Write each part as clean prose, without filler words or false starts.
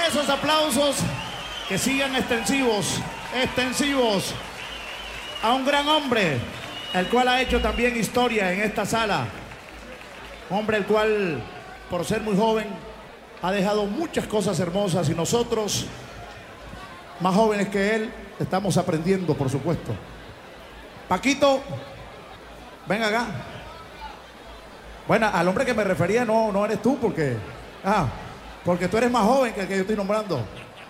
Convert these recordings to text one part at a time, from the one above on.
esos aplausos que sigan extensivos a un gran hombre, el cual ha hecho también historia en esta sala. Hombre el cual, por ser muy joven, ha dejado muchas cosas hermosas y nosotros, más jóvenes que él, estamos aprendiendo, por supuesto. Paquito, ven acá. Bueno, al hombre que me refería no eres tú, porque tú eres más joven que el que yo estoy nombrando.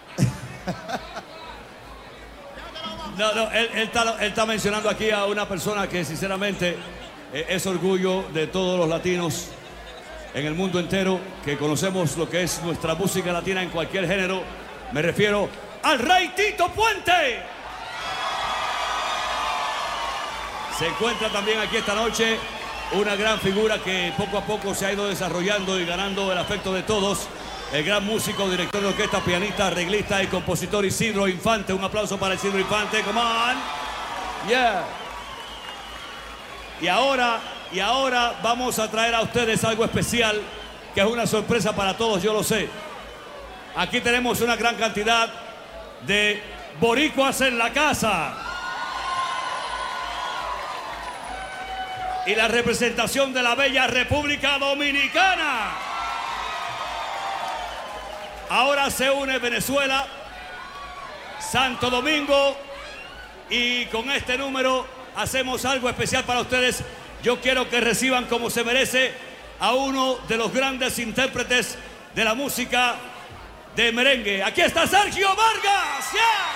No, él está mencionando aquí a una persona que sinceramente es orgullo de todos los latinos en el mundo entero, que conocemos lo que es nuestra música latina en cualquier género. Me refiero al Rey Tito Puente. Se encuentra también aquí esta noche una gran figura que poco a poco se ha ido desarrollando y ganando el afecto de todos. El gran músico, director de orquesta, pianista, arreglista y compositor Isidro Infante. Un aplauso para Isidro Infante, come on. Yeah. Y ahora vamos a traer a ustedes algo especial, que es una sorpresa para todos, yo lo sé. Aquí tenemos una gran cantidad de boricuas en la casa. Y la representación de la bella República Dominicana. Ahora se une Venezuela, Santo Domingo, y con este número hacemos algo especial para ustedes. Yo quiero que reciban como se merece a uno de los grandes intérpretes de la música de merengue. Aquí está Sergio Vargas. Yeah.